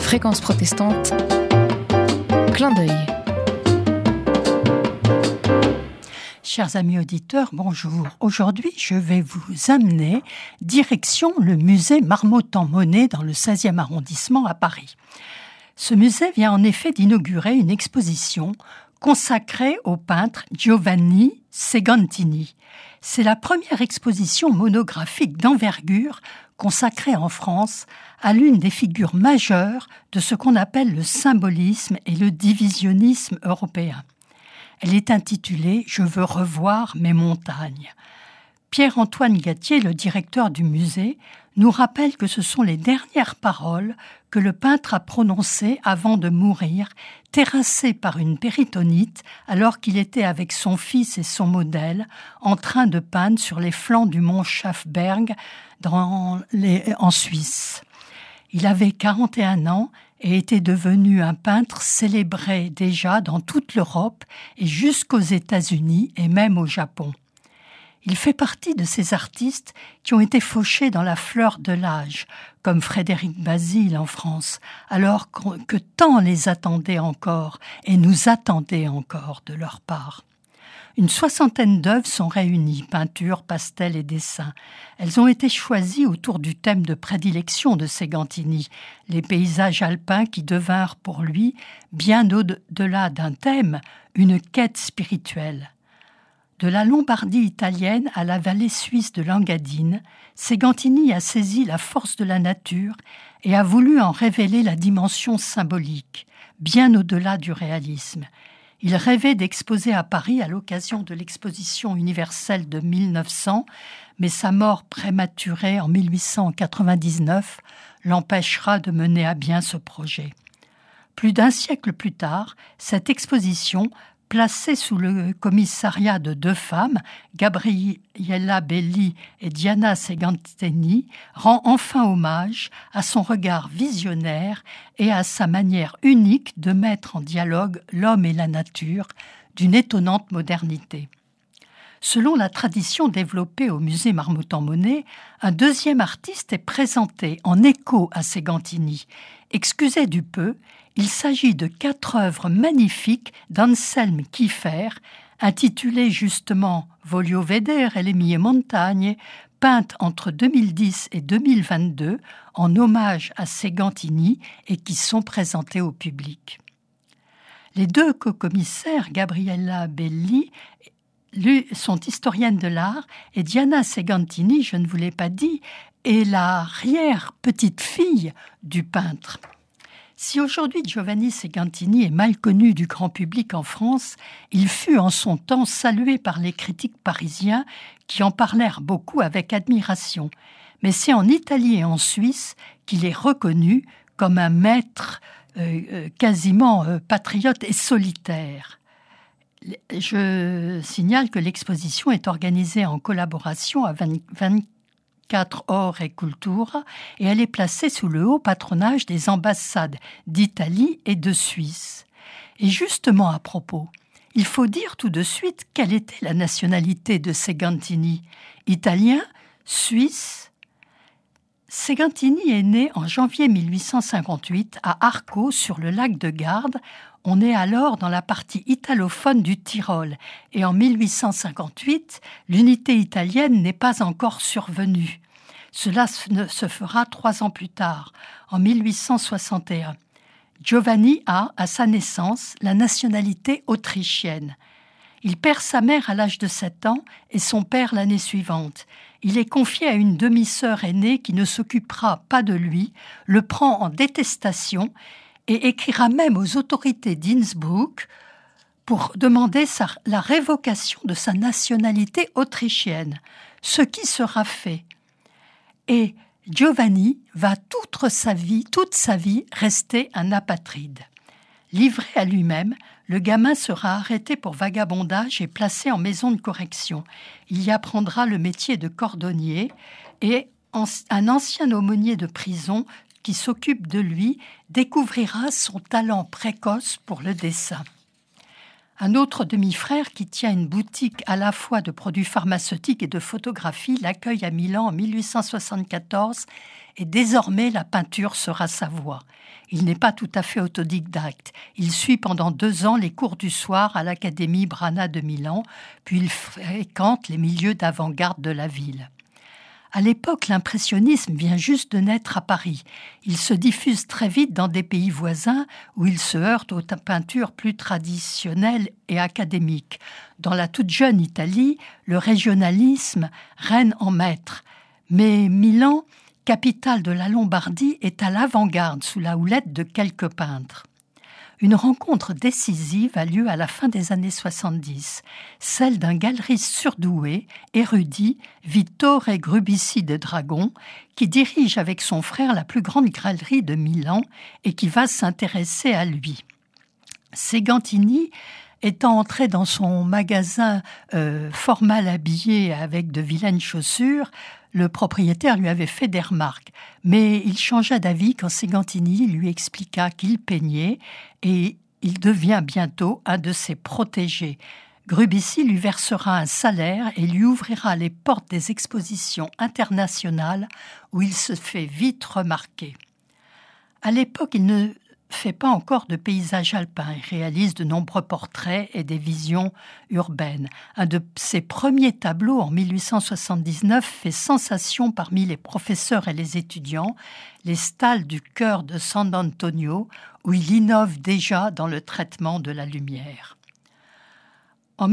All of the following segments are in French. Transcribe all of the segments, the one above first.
Fréquence protestante, clin d'œil. Chers amis auditeurs, bonjour. Aujourd'hui, je vais vous amener direction le musée Marmottan-Monet dans le 16e arrondissement à Paris. Ce musée vient en effet d'inaugurer une exposition consacrée au peintre Giovanni Segantini. C'est la première exposition monographique d'envergure consacrée en France à l'une des figures majeures de ce qu'on appelle le symbolisme et le divisionnisme européen. Elle est intitulée « Je veux revoir mes montagnes ». Pierre-Antoine Gattier, le directeur du musée, nous rappelle que ce sont les dernières paroles que le peintre a prononcées avant de mourir, terrassé par une péritonite, alors qu'il était avec son fils et son modèle en train de peindre sur les flancs du mont Schafberg en Suisse. Il avait 41 ans et était devenu un peintre célébré déjà dans toute l'Europe et jusqu'aux États-Unis et même au Japon. Il fait partie de ces artistes qui ont été fauchés dans la fleur de l'âge, comme Frédéric Bazille en France, alors que tant les attendaient encore et nous attendaient encore de leur part. Une soixantaine d'œuvres sont réunies, peintures, pastels et dessins. Elles ont été choisies autour du thème de prédilection de Segantini, les paysages alpins qui devinrent pour lui, bien au-delà d'un thème, une quête spirituelle. De la Lombardie italienne à la vallée suisse de l'Engadine, Segantini a saisi la force de la nature et a voulu en révéler la dimension symbolique, bien au-delà du réalisme. Il rêvait d'exposer à Paris à l'occasion de l'exposition universelle de 1900, mais sa mort prématurée en 1899 l'empêchera de mener à bien ce projet. Plus d'un siècle plus tard, cette exposition, placée sous le commissariat de deux femmes, Gabriella Belli et Diana Segantini, rend enfin hommage à son regard visionnaire et à sa manière unique de mettre en dialogue l'homme et la nature d'une étonnante modernité. Selon la tradition développée au musée Marmottan-Monet, un deuxième artiste est présenté en écho à Segantini. Excusez du peu, il s'agit de 4 œuvres magnifiques d'Anselm Kiefer, intitulées justement Voglio vedere le mie montagne, peintes entre 2010 et 2022 en hommage à Segantini et qui sont présentées au public. Les deux co-commissaires, Gabriella Belli, sont historiennes de l'art, et Diana Segantini, je ne vous l'ai pas dit, est l'arrière-petite-fille du peintre. Si aujourd'hui Giovanni Segantini est mal connu du grand public en France, il fut en son temps salué par les critiques parisiens qui en parlèrent beaucoup avec admiration. Mais c'est en Italie et en Suisse qu'il est reconnu comme un maître quasiment patriote et solitaire. Je signale que l'exposition est organisée en collaboration avec 24 Ore et Cultura et elle est placée sous le haut patronage des ambassades d'Italie et de Suisse. Et justement à propos, il faut dire tout de suite quelle était la nationalité de Segantini. Italien, suisse. Segantini est né en janvier 1858 à Arco sur le lac de Garde. On est alors dans la partie italophone du Tyrol et en 1858, l'unité italienne n'est pas encore survenue. Cela se fera 3 ans plus tard, en 1861. Giovanni a, à sa naissance, la nationalité autrichienne. Il perd sa mère à l'âge de 7 ans et son père l'année suivante. Il est confié à une demi-sœur aînée qui ne s'occupera pas de lui, le prend en détestation et écrira même aux autorités d'Innsbruck pour demander la révocation de sa nationalité autrichienne, ce qui sera fait. Et Giovanni va toute sa vie rester un apatride. Livré à lui-même, le gamin sera arrêté pour vagabondage et placé en maison de correction. Il y apprendra le métier de cordonnier et un ancien aumônier de prison qui s'occupe de lui découvrira son talent précoce pour le dessin. Un autre demi-frère qui tient une boutique à la fois de produits pharmaceutiques et de photographie l'accueille à Milan en 1874 et désormais la peinture sera sa voie. Il n'est pas tout à fait autodidacte. Il suit pendant 2 ans les cours du soir à l'Académie Brana de Milan, puis il fréquente les milieux d'avant-garde de la ville. À l'époque, l'impressionnisme vient juste de naître à Paris. Il se diffuse très vite dans des pays voisins où il se heurte aux peintures plus traditionnelles et académiques. Dans la toute jeune Italie, le régionalisme règne en maître. Mais Milan, capitale de la Lombardie, est à l'avant-garde sous la houlette de quelques peintres. Une rencontre décisive a lieu à la fin des années 70, celle d'un galeriste surdoué, érudit, Vittore Grubici de Dragon, qui dirige avec son frère la plus grande galerie de Milan et qui va s'intéresser à lui. Segantini, étant entré dans son magasin fort mal habillé avec de vilaines chaussures, le propriétaire lui avait fait des remarques, mais il changea d'avis quand Segantini lui expliqua qu'il peignait et il devient bientôt un de ses protégés. Grubici lui versera un salaire et lui ouvrira les portes des expositions internationales où il se fait vite remarquer. À l'époque, il ne fait pas encore de paysages alpins. Il réalise de nombreux portraits et des visions urbaines. Un de ses premiers tableaux, en 1879, fait sensation parmi les professeurs et les étudiants, les stalles du chœur de San Antonio, où il innove déjà dans le traitement de la lumière. En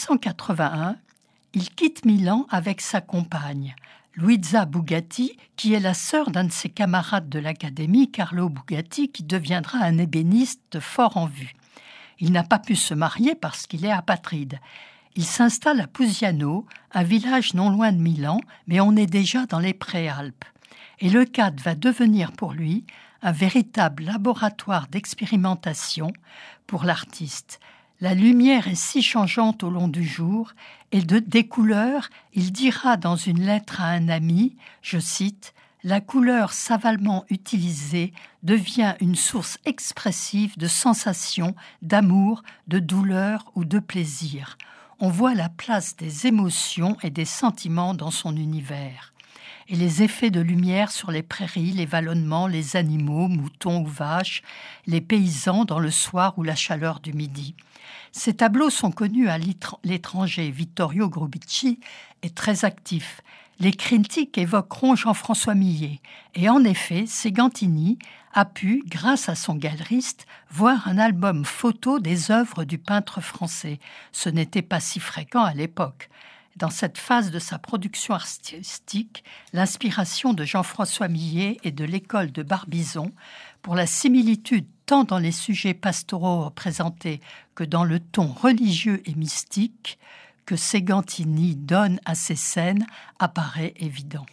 1881, il quitte Milan avec sa compagne, Luisa Bugatti, qui est la sœur d'un de ses camarades de l'académie, Carlo Bugatti, qui deviendra un ébéniste fort en vue. Il n'a pas pu se marier parce qu'il est apatride. Il s'installe à Pusiano, un village non loin de Milan, mais on est déjà dans les Préalpes. Et le cadre va devenir pour lui un véritable laboratoire d'expérimentation pour l'artiste. La lumière est si changeante au long du jour, et des couleurs, il dira dans une lettre à un ami, je cite, « La couleur savalement utilisée devient une source expressive de sensations, d'amour, de douleur ou de plaisir. On voit la place des émotions et des sentiments dans son univers. » Et les effets de lumière sur les prairies, les vallonnements, les animaux, moutons ou vaches, les paysans dans le soir ou la chaleur du midi. Ces tableaux sont connus à l'étranger. Vittorio Grubici est très actif. Les critiques évoqueront Jean-François Millet. Et en effet, Segantini a pu, grâce à son galeriste, voir un album photo des œuvres du peintre français. Ce n'était pas si fréquent à l'époque. Dans cette phase de sa production artistique, l'inspiration de Jean-François Millet et de l'école de Barbizon, pour la similitude tant dans les sujets pastoraux représentés que dans le ton religieux et mystique que Segantini donne à ces scènes, apparaît évident.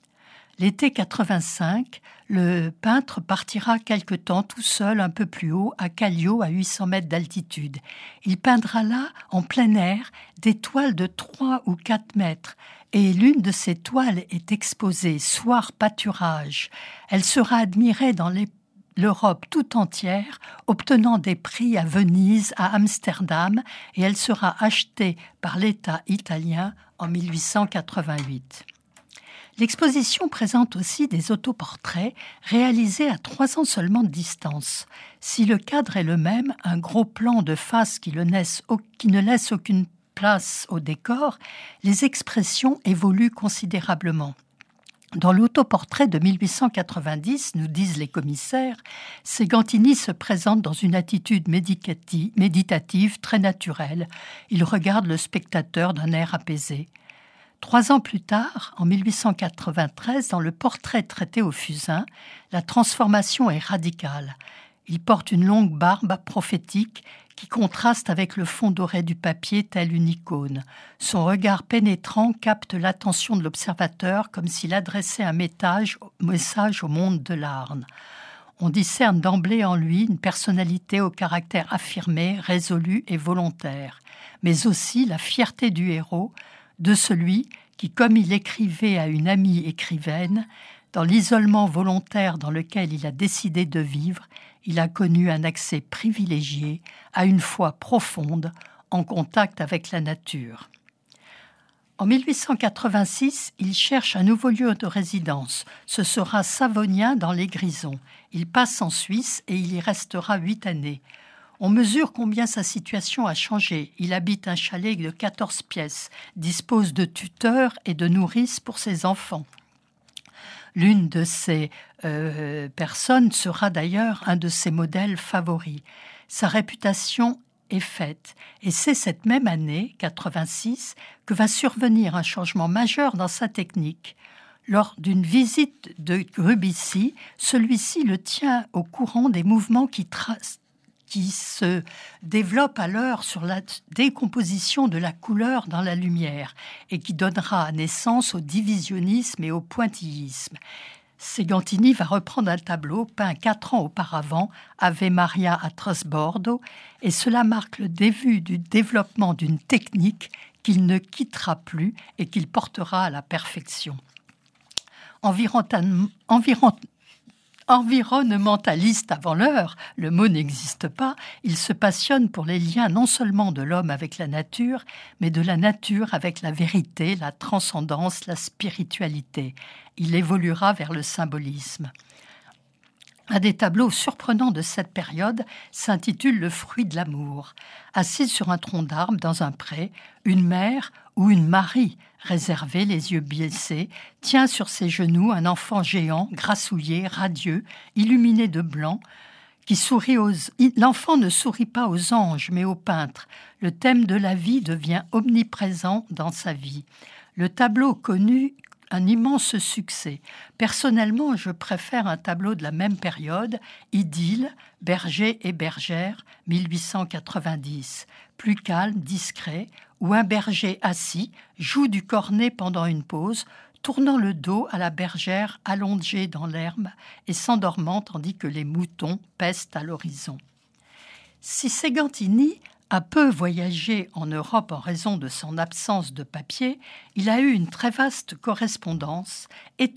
L'été 85, le peintre partira quelque temps tout seul un peu plus haut, à Callio, à 800 mètres d'altitude. Il peindra là, en plein air, des toiles de 3 ou 4 mètres. Et l'une de ces toiles est exposée, Soir pâturage. Elle sera admirée dans l'Europe tout entière, obtenant des prix à Venise, à Amsterdam, et elle sera achetée par l'État italien en 1888. L'exposition présente aussi des autoportraits réalisés à 3 ans seulement de distance. Si le cadre est le même, un gros plan de face qui ne laisse aucune place au décor, les expressions évoluent considérablement. Dans l'autoportrait de 1890, nous disent les commissaires, Segantini se présente dans une attitude méditative très naturelle. Il regarde le spectateur d'un air apaisé. 3 ans plus tard, en 1893, dans le portrait traité au fusain, la transformation est radicale. Il porte une longue barbe prophétique qui contraste avec le fond doré du papier tel une icône. Son regard pénétrant capte l'attention de l'observateur comme s'il adressait un message au monde de l'art. On discerne d'emblée en lui une personnalité au caractère affirmé, résolu et volontaire, mais aussi la fierté du héros, de celui qui, comme il écrivait à une amie écrivaine, Dans l'isolement volontaire dans lequel il a décidé de vivre, il a connu un accès privilégié à une foi profonde en contact avec la nature. En 1886, il cherche un nouveau lieu de résidence. Ce sera Savognin dans les Grisons. Il passe en Suisse et il y restera 8 années. On mesure combien sa situation a changé. Il habite un chalet de 14 pièces, dispose de tuteurs et de nourrices pour ses enfants. L'une de ces personnes sera d'ailleurs un de ses modèles favoris. Sa réputation est faite. Et c'est cette même année, 86, que va survenir un changement majeur dans sa technique. Lors d'une visite de Grubissi, celui-ci le tient au courant des mouvements qui se développent alors sur la décomposition de la couleur dans la lumière et qui donnera naissance au divisionnisme et au pointillisme. Segantini va reprendre un tableau peint 4 ans auparavant, Ave Maria à Trasbordo, et cela marque le début du développement d'une technique qu'il ne quittera plus et qu'il portera à la perfection. Environnementaliste avant l'heure, le mot n'existe pas, il se passionne pour les liens non seulement de l'homme avec la nature, mais de la nature avec la vérité, la transcendance, la spiritualité. Il évoluera vers le symbolisme. Un des tableaux surprenants de cette période s'intitule « Le fruit de l'amour ». Assise sur un tronc d'arbre dans un pré, une mère ou une Marie, réservée, les yeux baissés, tient sur ses genoux un enfant géant, grassouillé, radieux, illuminé de blanc, qui sourit L'enfant ne sourit pas aux anges, mais aux peintres. Le thème de la vie devient omniprésent dans sa vie. Le tableau connut un immense succès. Personnellement, je préfère un tableau de la même période, Idylle, Berger et bergère, 1890, plus calme, discret, où un berger assis joue du cornet pendant une pause, tournant le dos à la bergère allongée dans l'herbe et s'endormant tandis que les moutons pestent à l'horizon. Si Segantini a peu voyagé en Europe en raison de son absence de papier, il a eu une très vaste correspondance,